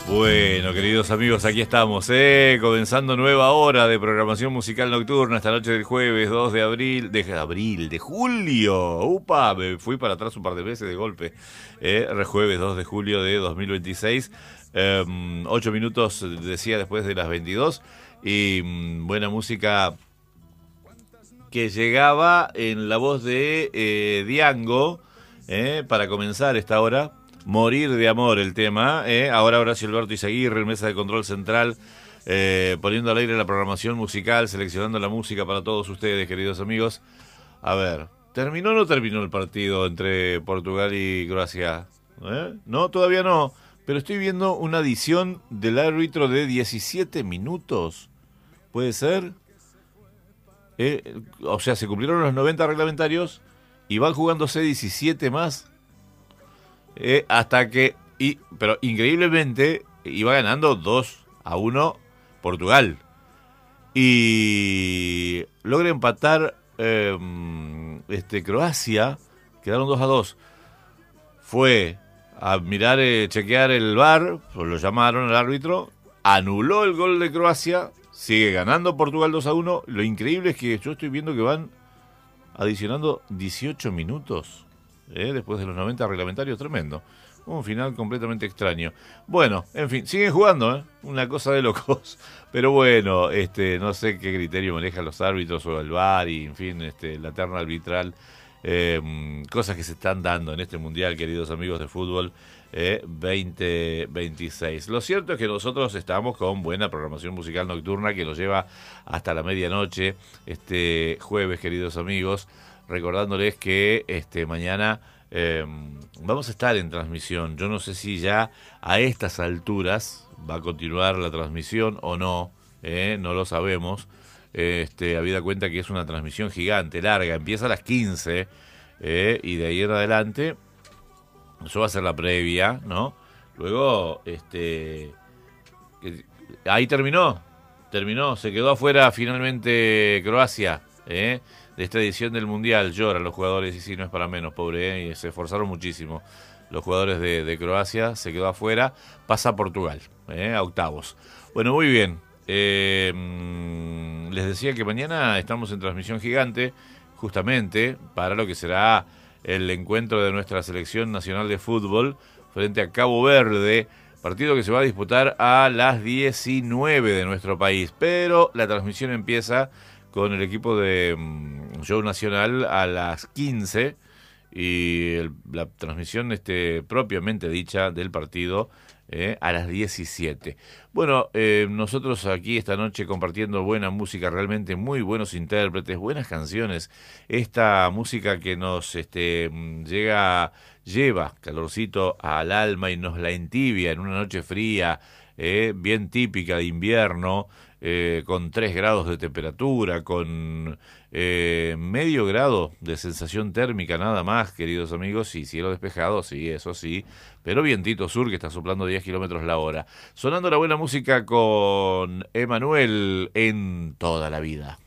Bueno, queridos amigos, aquí estamos, comenzando nueva hora de programación musical nocturna esta noche del jueves 2 de abril, de julio. Upa, me fui para atrás un par de veces de golpe. Jueves 2 de julio de 2026, 8 minutos, decía, después de las 22, y buena música que llegaba en la voz de Diango, para comenzar esta hora. Morir de amor el tema, ahora Horacio Alberto Izaguirre, en mesa de control central, poniendo al aire la programación musical, seleccionando la música para todos ustedes, queridos amigos. A ver, ¿terminó o no terminó el partido entre Portugal y Croacia? No, todavía no, pero estoy viendo una adición del árbitro de 17 minutos. ¿Puede ser? O sea, se cumplieron los 90 reglamentarios y van jugándose 17 más. Hasta que, pero increíblemente, iba ganando 2-1 Portugal. Y logra empatar Croacia, quedaron 2-2. Fue a mirar, chequear el VAR, pues lo llamaron al árbitro, anuló el gol de Croacia, sigue ganando Portugal 2-1. Lo increíble es que yo estoy viendo que van adicionando 18 minutos. Después de los 90 reglamentarios, tremendo. Un final completamente extraño. Bueno, en fin, siguen jugando, una cosa de locos. Pero bueno, no sé qué criterio manejan los árbitros o el VAR y, en fin, la terna arbitral. Cosas que se están dando en este mundial, queridos amigos de fútbol 2026. Lo cierto es que nosotros estamos con buena programación musical nocturna que nos lleva hasta la medianoche, este jueves, queridos amigos. Recordándoles que mañana vamos a estar en transmisión. Yo no sé si ya a estas alturas va a continuar la transmisión o no, no lo sabemos. Habida cuenta que es una transmisión gigante, larga, empieza a las 15, y de ahí en adelante, eso va a ser la previa, ¿no? Luego, ahí terminó, se quedó afuera finalmente Croacia, de esta edición del Mundial. Lloran los jugadores, y sí, no es para menos, pobre, y se esforzaron muchísimo los jugadores de Croacia. Se quedó afuera, pasa Portugal, a octavos. Bueno, muy bien, les decía que mañana estamos en transmisión gigante, justamente para lo que será el encuentro de nuestra selección nacional de fútbol frente a Cabo Verde, partido que se va a disputar a las 19 de nuestro país, pero la transmisión empieza con el equipo de Show Nacional a las 15 y la transmisión propiamente dicha del partido a las 17. Bueno, nosotros aquí esta noche compartiendo buena música, realmente muy buenos intérpretes, buenas canciones. Esta música que nos lleva calorcito al alma y nos la entibia en una noche fría, bien típica de invierno, con 3 grados de temperatura, con medio grado de sensación térmica nada más, queridos amigos, y cielo despejado, sí, eso sí, pero vientito sur que está soplando 10 kilómetros la hora. Sonando la buena música con Emanuel en Toda la Vida.